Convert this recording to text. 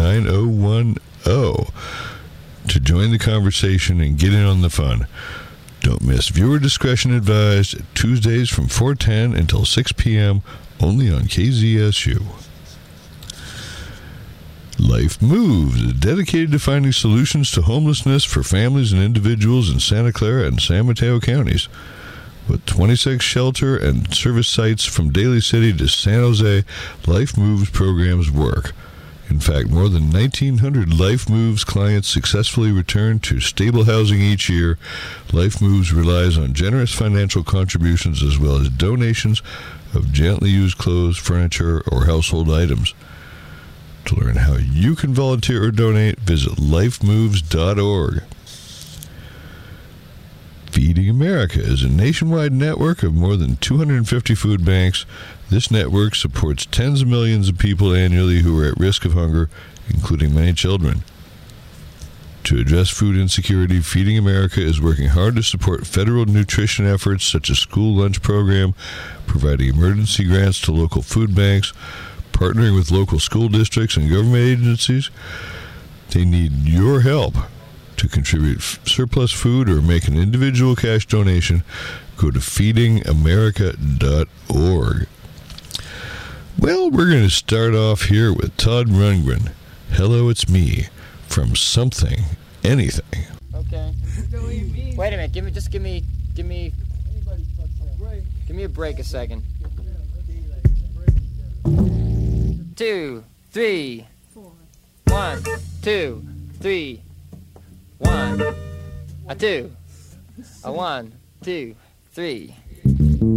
9010 to join the conversation and get in on the fun. Don't miss Viewer Discretion Advised, Tuesdays from 4:10 until 6 p.m., only on KZSU. Life Moves is dedicated to finding solutions to homelessness for families and individuals in Santa Clara and San Mateo counties. With 26 shelter and service sites from Daly City to San Jose, Life Moves programs work. In fact, more than 1,900 Life Moves clients successfully return to stable housing each year. Life Moves relies on generous financial contributions as well as donations of gently used clothes, furniture, or household items. To learn how you can volunteer or donate, visit lifemoves.org. Feeding America is a nationwide network of more than 250 food banks. This network supports tens of millions of people annually who are at risk of hunger, including many children. To address food insecurity, Feeding America is working hard to support federal nutrition efforts such as school lunch program, providing emergency grants to local food banks, partnering with local school districts and government agencies. They need your help. To contribute surplus food or make an individual cash donation, go to feedingamerica.org. Well, we're going to start off here with Todd Rundgren. Hello, it's me from Something Anything. Okay. Wait a minute. Give me a break a second. 2, 3, 1, 2, 3. 1, a 2, a 1, 2, 3.